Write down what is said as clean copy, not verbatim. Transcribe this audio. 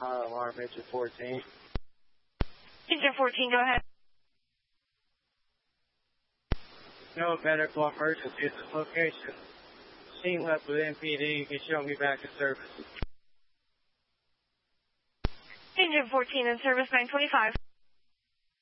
Fire alarm, engine 14. Engine 14, go ahead. No medical emergency at this location. Scene left with MPD. You can show me back to service. Engine 14 in service 925.